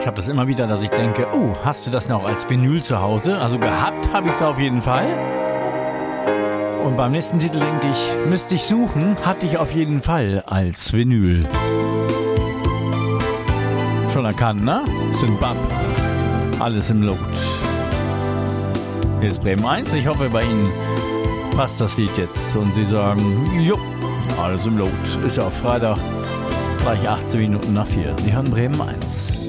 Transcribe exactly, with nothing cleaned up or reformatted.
Ich habe das immer wieder, dass ich denke, oh, hast du das noch als Vinyl zu Hause? Also gehabt habe ich es auf jeden Fall. Und beim nächsten Titel denke ich, müsste ich suchen, hatte ich auf jeden Fall als Vinyl. Schon erkannt, ne? Synthbab. Alles im Lot. Hier ist Bremen eins. Ich hoffe, bei Ihnen passt das Lied jetzt. Und Sie sagen, jo, alles im Lot. Ist ja auch Freitag, gleich achtzehn Minuten nach vier. Sie hören Bremen eins.